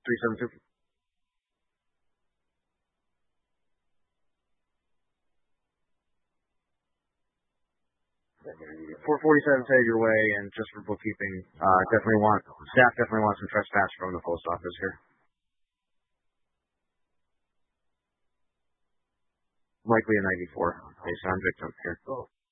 372. 447 headed your way, and just for bookkeeping, staff definitely want some trespass from the post office here. Likely a 94 based on victim here.